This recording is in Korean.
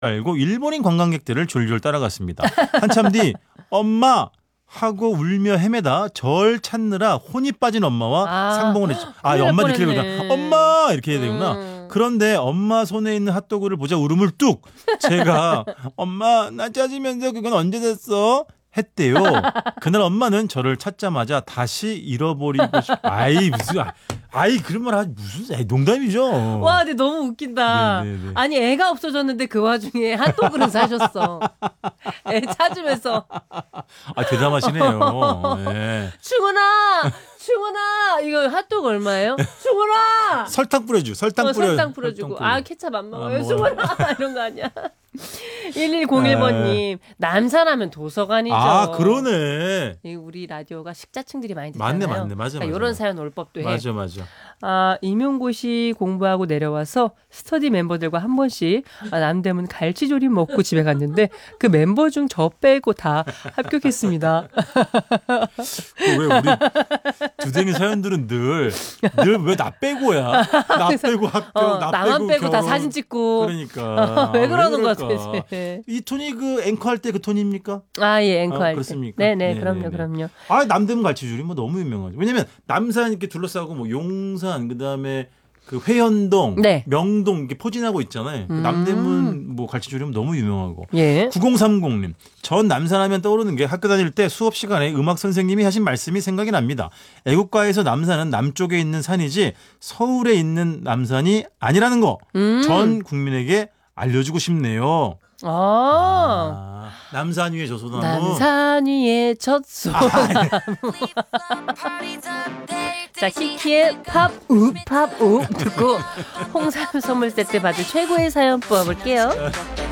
알고 일본인 관광객들을 졸졸 따라갔습니다. 한참 뒤 엄마 하고 울며 헤매다 절 찾느라 혼이 빠진 엄마와 상봉을 했죠. 엄마 이렇게 되구나. 엄마 이렇게 해야 되구나. 그런데 엄마 손에 있는 핫도그를 보자 울음을 뚝. 제가 엄마 나 짜지면서 그건 언제 됐어? 했대요. 그날 엄마는 저를 찾자마자 다시 잃어버리고 그런 말 하지 무슨 농담이죠. 와, 근데 너무 웃긴다. 네네네. 아니 애가 없어졌는데 그 와중에 핫도그를 사셨어. 애 찾으면서. 대담하시네요. 네. 충훈아 이거 핫도그 얼마예요? 충훈아 설탕 뿌려주고 설탕 뿌려주고 케찹 안 먹어요 충훈아 이런 거 아니야. 1101번님 남산하면 도서관이죠. 그러네. 우리 라디오가 식자층들이 많이 듣잖아요. 맞아. 이런 사연 올 법도 해. 맞아. 임용고시 공부하고 내려와서 스터디 멤버들과 한 번씩 남대문 갈치조림 먹고 집에 갔는데 그 멤버 중 저 빼고 다 합격했습니다. 왜 우리 두댕이 사연들은 늘 왜 나 빼고야? 나 빼고 합격, 나만 빼고 다 사진 찍고. 그러니까 왜 그러는 것 같아? 이 톤이 그 앵커 할 때 그 톤입니까? 예, 앵커 할 때. 그렇습니까? 네네, 그럼요. 남대문 갈치조림 뭐 너무 유명하죠. 왜냐면 남산 이렇게 둘러싸고 뭐 용산 그다음에 그 회현동, 명동 이렇게 포진하고 있잖아요. 남대문 뭐 갈치조림 너무 유명하고. 9030님. 전 남산하면 떠오르는 게 학교 다닐 때 수업 시간에 음악 선생님이 하신 말씀이 생각이 납니다. 애국가에서 남산은 남쪽에 있는 산이지 서울에 있는 남산이 아니라는 거. 전 국민에게 알려주고 싶네요. 남산 위에 젖소나무. 남산 위에 젖소나무. 자, 키키의 팝우 듣고 홍삼 선물 세트 받을 최고의 사연 뽑아볼게요.